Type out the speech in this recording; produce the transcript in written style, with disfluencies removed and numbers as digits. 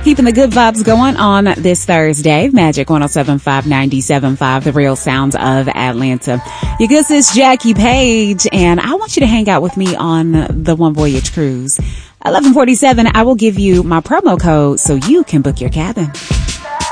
Keeping the good vibes going on this Thursday. Magic 107.5, 97.5, the real sounds of Atlanta. Your good sis, Jackie Page, and I want you to hang out with me on the One Voyage cruise. 11:47, I will give you my promo code so you can book your cabin.